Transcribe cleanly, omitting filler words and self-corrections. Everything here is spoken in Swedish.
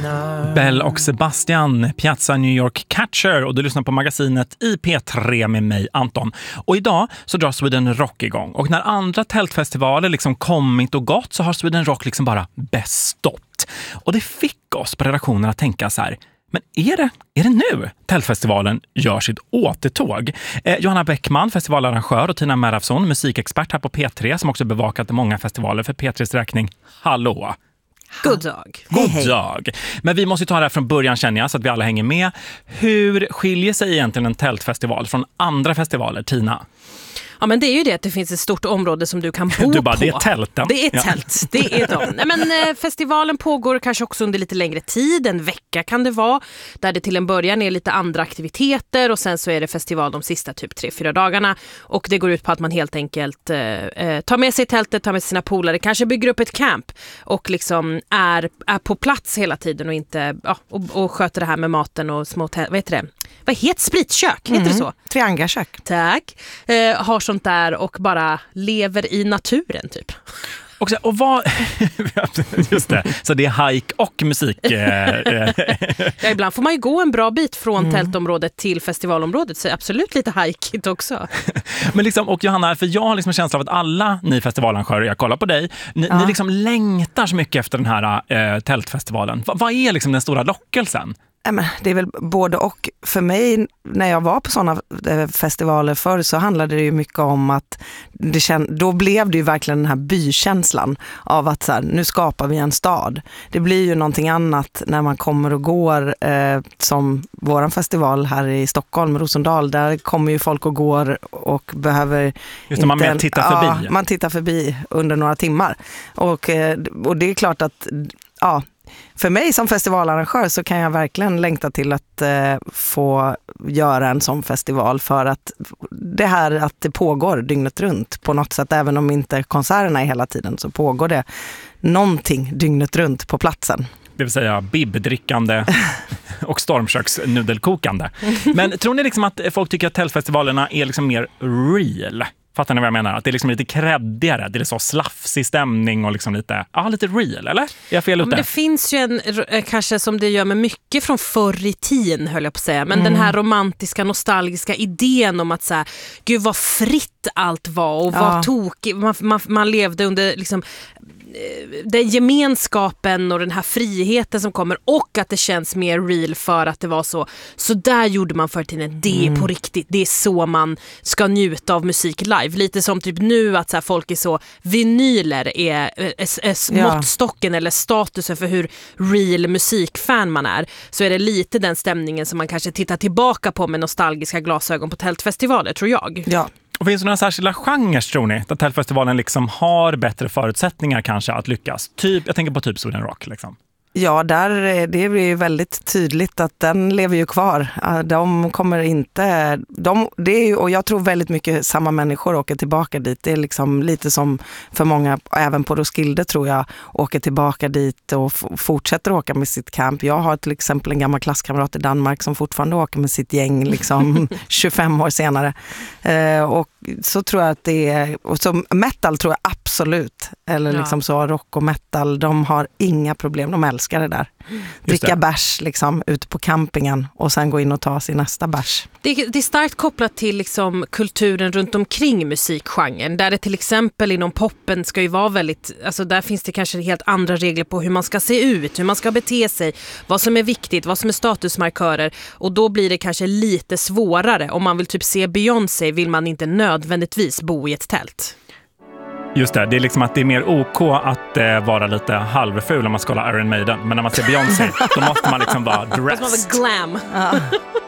Bell och Sebastian, Piazza New York Catcher, och du lyssnar på magasinet i P3 med mig, Anton. Och idag så drar Sweden Rock igång, och när andra tältfestivaler liksom kommit och gått så har Sweden Rock liksom bara bestått. Och det fick oss på redaktionen att tänka så här: men är det nu tältfestivalen gör sitt återtåg? Johanna Bäckman, festivalarrangör, och Tina Merafsson, musikexpert här på P3 som också bevakat många festivaler för P3s räkning. Hallå! God dag. God dag. Men vi måste ta det här från början, känner jag, så att vi alla hänger med. Hur skiljer sig egentligen en tältfestival från andra festivaler, Tina? Ja, men det är ju det att det finns ett stort område som du kan bo du bara, på. Det är tälten. Det är tält, det är de. Nej, men festivalen pågår kanske också under lite längre tid, en vecka kan det vara, där det till en början är lite andra aktiviteter och sen så är det festival de sista typ 3-4 dagarna, och det går ut på att man helt enkelt tar med sig tältet, tar med sina polare, kanske bygger upp ett camp och liksom är på plats hela tiden och inte och sköter det här med maten och små vad heter spritkök, heter det så? Triangelkök. Tack. Har sånt där och bara lever i naturen typ. Och vad... Just det, så det är hike och musik. Ja, ibland får man ju gå en bra bit från tältområdet till festivalområdet, så absolut lite hikeigt också. Men liksom, och Johanna, för jag har liksom en känsla av att alla ni festivalarrangörer, jag kollar på dig, ni liksom längtar så mycket efter den här tältfestivalen. Vad är liksom den stora lockelsen? Det är väl både och. För mig, när jag var på sådana festivaler förr, så handlade det ju mycket om att då blev det ju verkligen den här bykänslan av att så här, nu skapar vi en stad. Det blir ju någonting annat när man kommer och går, som våran festival här i Stockholm, Rosendal, där kommer ju folk och går och behöver just man mer tittar förbi. Ja, man tittar förbi under några timmar. Och det är klart att för mig som festivalarrangör så kan jag verkligen längta till att få göra en sån festival, för att det här att det pågår dygnet runt på något sätt, även om inte konserterna är hela tiden, så pågår det någonting dygnet runt på platsen. Det vill säga bibbdrickande och stormköksnudelkokande. Men tror ni liksom att folk tycker att tältfestivalerna är liksom mer real? Fattar ni vad jag menar? Att det är liksom lite kreddigare, det är så slafsig stämning och liksom lite real, eller? Är jag fel ute? Men det finns ju en, kanske som det gör med mycket från förr i tiden, höll jag på att säga. Men den här romantiska, nostalgiska idén om att så här, gud vad fritt allt var och vad tokigt. Man levde under liksom den gemenskapen och den här friheten som kommer, och att det känns mer real för att det var så där gjorde man för tiden, det är på riktigt, det är så man ska njuta av musik live, lite som typ nu att så här, folk är så, vinyler är måttstocken eller statusen för hur real musikfan man är, så är det lite den stämningen som man kanske tittar tillbaka på med nostalgiska glasögon på tältfestivaler, tror jag. Ja. Och finns det några särskilda genrer, tror ni, där tältfestivalen liksom har bättre förutsättningar kanske att lyckas? Jag tänker på typ Sweden Rock liksom. Ja, det är ju väldigt tydligt att den lever ju kvar. De kommer inte... det är ju, och jag tror väldigt mycket samma människor åker tillbaka dit. Det är liksom lite som för många, även på Roskilde tror jag, åker tillbaka dit och fortsätter åka med sitt camp. Jag har till exempel en gammal klasskamrat i Danmark som fortfarande åker med sitt gäng liksom 25 år senare. Och så tror jag att det är... Och så metal tror jag absolut. Eller liksom så rock och metal, de har inga problem. De älskar det där. Dricka bärs liksom, ute på campingen och sen gå in och ta sin nästa bärs. Det är starkt kopplat till liksom kulturen runt omkring musikgenren, där det till exempel inom poppen ska ju vara väldigt, alltså där finns det kanske helt andra regler på hur man ska se ut, hur man ska bete sig, vad som är viktigt, vad som är statusmarkörer, och då blir det kanske lite svårare. Om man vill typ se Beyoncé vill man inte nödvändigtvis bo i ett tält. Just det är liksom att det är mer OK att vara lite halvful om man ska hålla Iron Maiden. Men när man ser Beyoncé, då måste man liksom vara dressed. Måste man vara glam.